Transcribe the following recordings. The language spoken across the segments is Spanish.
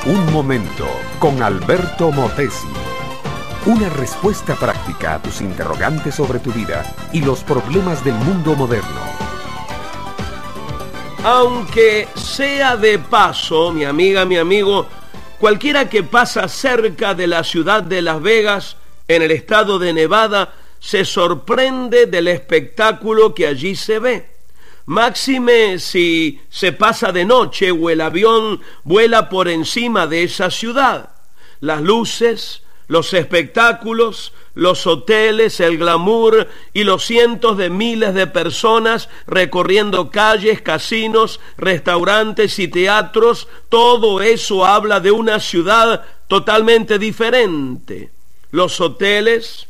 Un momento con Alberto Motesi. Una respuesta práctica a tus interrogantes sobre tu vida y los problemas del mundo moderno. Aunque sea de paso, mi amiga, mi amigo, cualquiera que pasa cerca de la ciudad de Las Vegas, en el estado de Nevada, se sorprende del espectáculo que allí se ve. Máxime si se pasa de noche o el avión vuela por encima de esa ciudad. Las luces, los espectáculos, los hoteles, el glamour y los cientos de miles de personas recorriendo calles, casinos, restaurantes y teatros, todo eso habla de una ciudad totalmente diferente. Los hoteles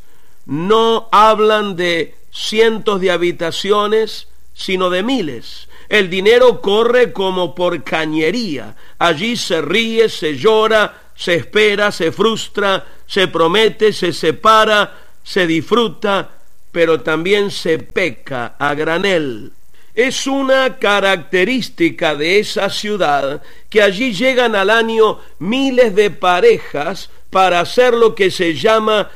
no hablan de cientos de habitaciones, sino de miles. El dinero corre como por cañería. Allí se ríe, se llora, se espera, se frustra, se promete, se separa, se disfruta, pero también se peca a granel. Es una característica de esa ciudad que allí llegan al año miles de parejas para hacer lo que se llama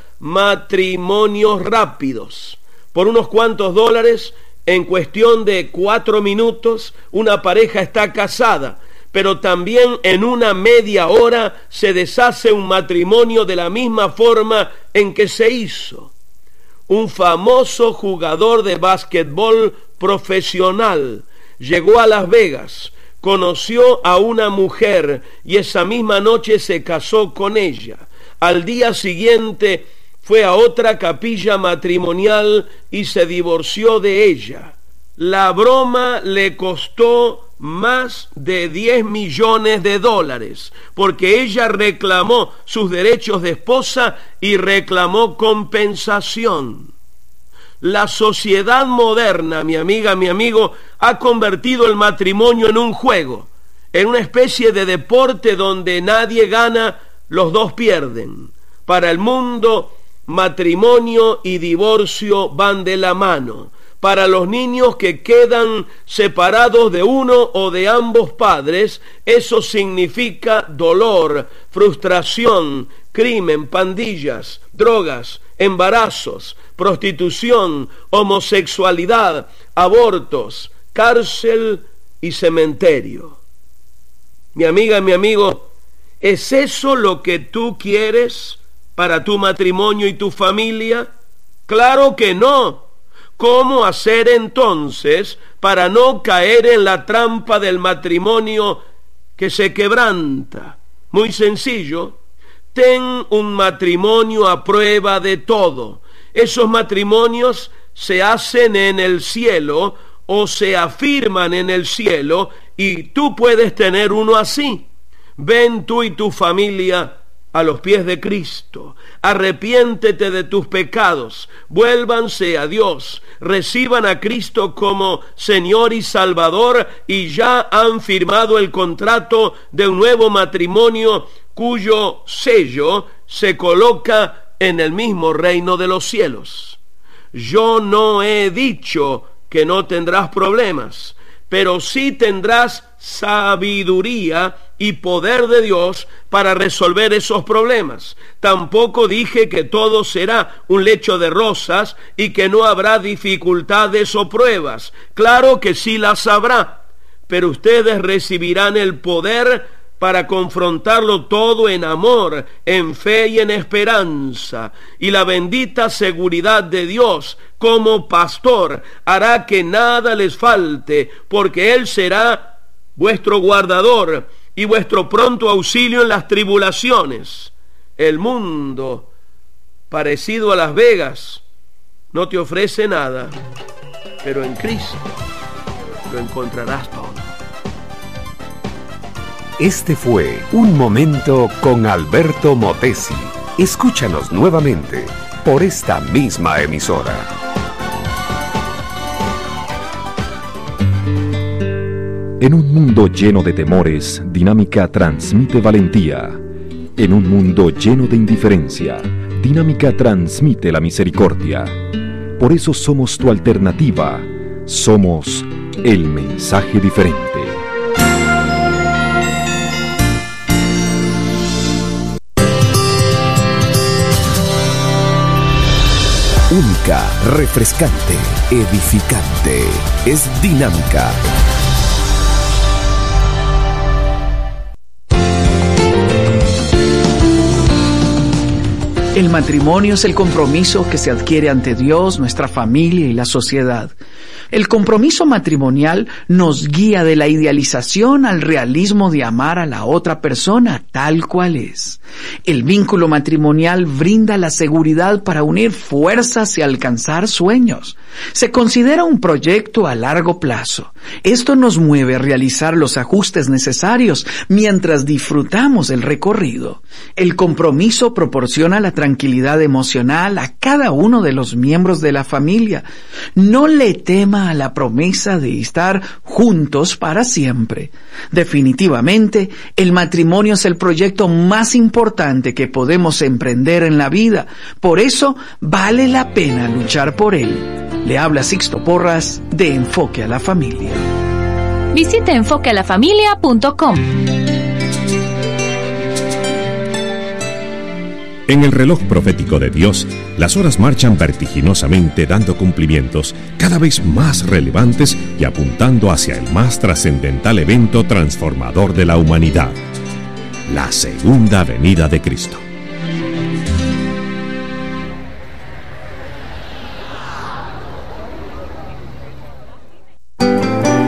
matrimonios rápidos. Por unos cuantos dólares, en cuestión de 4 minutos, una pareja está casada, pero también en una media hora se deshace un matrimonio de la misma forma en que se hizo. Un famoso jugador de básquetbol profesional llegó a Las Vegas, conoció a una mujer y esa misma noche se casó con ella. Al día siguiente fue a otra capilla matrimonial y se divorció de ella. La broma le costó más de 10 millones de dólares, porque ella reclamó sus derechos de esposa y reclamó compensación. La sociedad moderna, mi amiga, mi amigo, ha convertido el matrimonio en un juego, en una especie de deporte donde nadie gana, los dos pierden. Para el mundo, matrimonio y divorcio van de la mano. Para los niños que quedan separados de uno o de ambos padres, eso significa dolor, frustración, crimen, pandillas, drogas, embarazos, prostitución, homosexualidad, abortos, cárcel y cementerio. Mi amiga, mi amigo, ¿es eso lo que tú quieres para tu matrimonio y tu familia? ¡Claro que no! ¿Cómo hacer entonces para no caer en la trampa del matrimonio que se quebranta? Muy sencillo. Ten un matrimonio a prueba de todo. Esos matrimonios se hacen en el cielo o se afirman en el cielo y tú puedes tener uno así. Ven tú y tu familia a los pies de Cristo, arrepiéntete de tus pecados, vuélvanse a Dios, reciban a Cristo como Señor y Salvador y ya han firmado el contrato de un nuevo matrimonio cuyo sello se coloca en el mismo reino de los cielos. Yo no he dicho que no tendrás problemas, pero sí tendrás sabiduría y poder de Dios para resolver esos problemas. Tampoco dije que todo será un lecho de rosas y que no habrá dificultades o pruebas. Claro que sí las habrá, pero ustedes recibirán el poder para confrontarlo todo en amor, en fe y en esperanza. Y la bendita seguridad de Dios como pastor hará que nada les falte, porque Él será vuestro guardador y vuestro pronto auxilio en las tribulaciones. El mundo, parecido a Las Vegas, no te ofrece nada, pero en Cristo lo encontrarás todo. Este fue Un Momento con Alberto Motesi. Escúchanos nuevamente por esta misma emisora. En un mundo lleno de temores, Dinámica transmite valentía. En un mundo lleno de indiferencia, Dinámica transmite la misericordia. Por eso somos tu alternativa. Somos el mensaje diferente. dinámica, refrescante, edificante. Es Dinámica. El matrimonio es el compromiso que se adquiere ante Dios, nuestra familia y la sociedad. El compromiso matrimonial nos guía de la idealización al realismo de amar a la otra persona tal cual es. El vínculo matrimonial brinda la seguridad para unir fuerzas y alcanzar sueños. Se considera un proyecto a largo plazo. Esto nos mueve a realizar los ajustes necesarios mientras disfrutamos el recorrido. El compromiso proporciona la tranquilidad emocional a cada uno de los miembros de la familia. No le tema a la promesa de estar juntos para siempre. Definitivamente, el matrimonio es el proyecto más importante que podemos emprender en la vida. Por eso, vale la pena luchar por él. Le habla Sixto Porras de Enfoque a la Familia. Visite enfoquealafamilia.com. En el reloj profético de Dios, las horas marchan vertiginosamente dando cumplimientos cada vez más relevantes y apuntando hacia el más trascendental evento transformador de la humanidad, la segunda venida de Cristo.